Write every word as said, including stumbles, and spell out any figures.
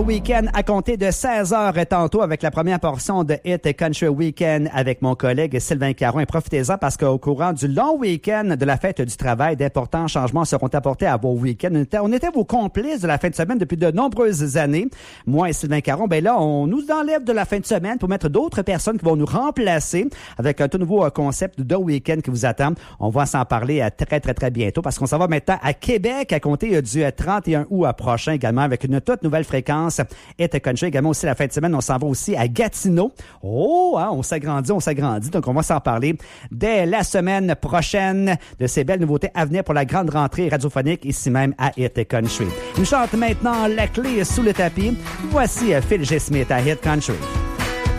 Week-end à compter de seize heures tantôt avec la première portion de Hit Country Weekend avec mon collègue Sylvain Caron. Et profitez-en parce qu'au courant du long week-end de la fête du travail, d'importants changements seront apportés à vos week-ends. On était, on était vos complices de la fin de semaine depuis de nombreuses années. Moi et Sylvain Caron, ben là, on nous enlève de la fin de semaine pour mettre d'autres personnes qui vont nous remplacer avec un tout nouveau concept de week-end qui vous attend. On va s'en parler très, très, très bientôt parce qu'on s'en va maintenant à Québec à compter du trente et un août prochain également avec une toute nouvelle fréquence. Hit Country également aussi la fin de semaine. On s'en va aussi à Gatineau. Oh, hein, on s'agrandit, on s'agrandit. Donc, on va s'en parler dès la semaine prochaine de ces belles nouveautés à venir pour la grande rentrée radiophonique ici même à Hit Country. Une chante maintenant la clé sous le tapis. Voici Phil G. Smith à Hit Country.